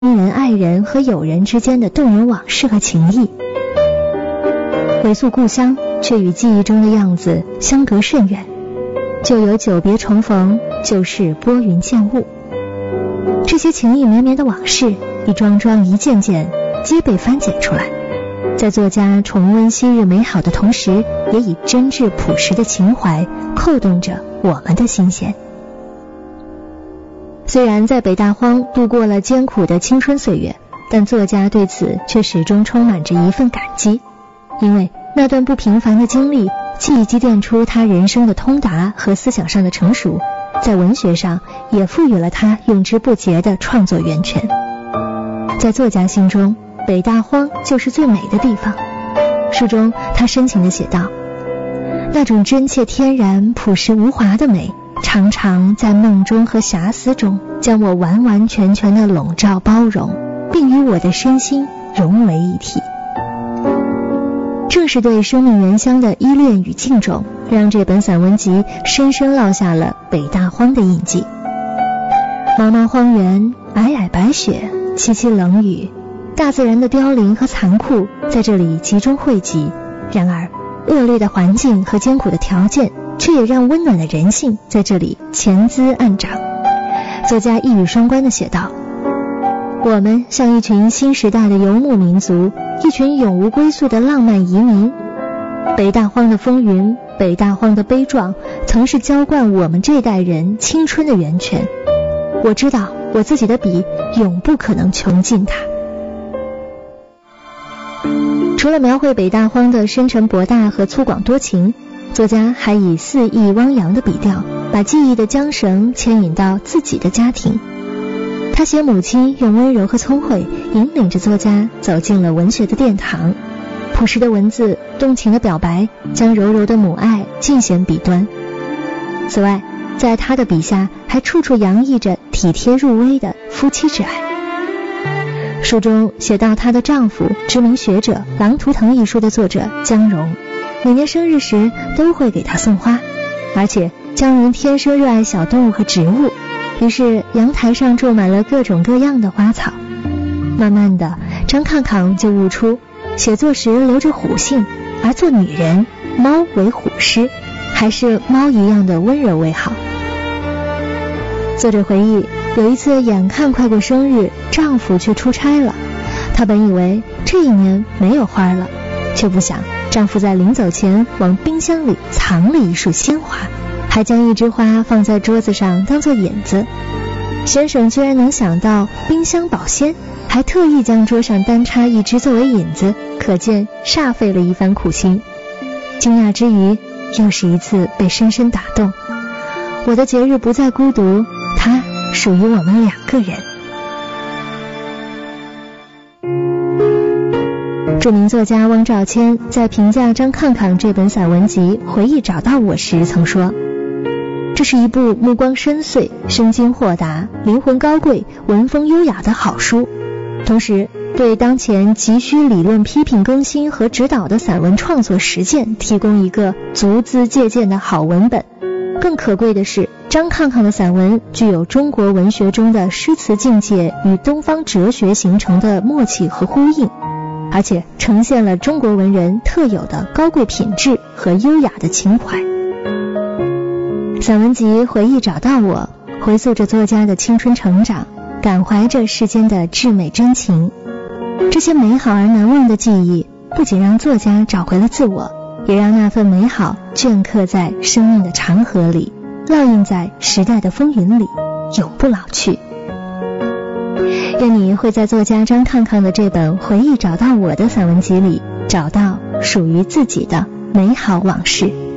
亲人、爱人和友人之间的动人往事和情谊。回溯故乡，却与记忆中的样子相隔甚远，就有久别重逢，旧事拨云见雾。这些情意绵绵的往事，一桩桩一件件，皆被翻检出来，在作家重温昔日美好的同时，也以真挚朴实的情怀扣动着我们的心弦。虽然在北大荒度过了艰苦的青春岁月，但作家对此却始终充满着一份感激，因为那段不平凡的经历既积淀出他人生的通达和思想上的成熟，在文学上也赋予了他用之不竭的创作源泉。在作家心中，北大荒就是最美的地方。书中他深情地写道，那种真切天然朴实无华的美，常常在梦中和遐思中将我完完全全地笼罩包容，并与我的身心融为一体。正是对生命原乡的依恋与敬重，让这本散文集深深烙下了北大荒的印记。茫茫荒原，皑皑白雪，凄凄冷雨，大自然的凋零和残酷在这里集中汇集，然而恶劣的环境和艰苦的条件却也让温暖的人性在这里潜滋暗长。作家一语双关地写道，我们像一群新时代的游牧民族，一群永无归宿的浪漫移民。北大荒的风云，北大荒的悲壮，曾是浇灌我们这代人青春的源泉。我知道我自己的笔永不可能穷尽它。除了描绘北大荒的深沉博大和粗广多情，作家还以肆意汪洋的笔调，把记忆的缰绳牵引到自己的家庭。他写母亲用温柔和聪慧引领着作家走进了文学的殿堂，朴实的文字，动情的表白，将柔柔的母爱尽显笔端。此外，在他的笔下还处处洋溢着体贴入微的夫妻之爱。书中写到她的丈夫知名学者《狼图腾》一书的作者江蓉，每年生日时都会给她送花，而且江蓉天生热爱小动物和植物，于是阳台上种满了各种各样的花草。慢慢的，张抗抗就悟出写作时留着虎性，而做女人，猫为虎师，还是猫一样的温柔为好。作者回忆，有一次眼看快过生日，丈夫却出差了，她本以为这一年没有花了，却不想丈夫在临走前往冰箱里藏了一束鲜花，还将一枝花放在桌子上当作引子。先生居然能想到冰箱保鲜，还特意将桌上单插一枝作为引子，可见煞费了一番苦心。惊讶之余，又是一次被深深打动。我的节日不再孤独，它属于我们两个人。著名作家汪兆谦在评价张抗抗这本散文集《回忆找到我》时曾说，这是一部目光深邃、身经豁达、灵魂高贵、文风优雅的好书，同时对当前急需理论批评更新和指导的散文创作实践提供一个足资借鉴的好文本。更可贵的是，张抗抗的散文具有中国文学中的诗词境界与东方哲学形成的默契和呼应，而且呈现了中国文人特有的高贵品质和优雅的情怀。散文集《回忆找到我》回溯着作家的青春成长，感怀着世间的至美真情。这些美好而难忘的记忆，不仅让作家找回了自我，也让那份美好镌刻在生命的长河里，烙印在时代的风云里，永不老去。愿你会在作家张抗抗的这本《回忆找到我》的散文集里，找到属于自己的美好往事。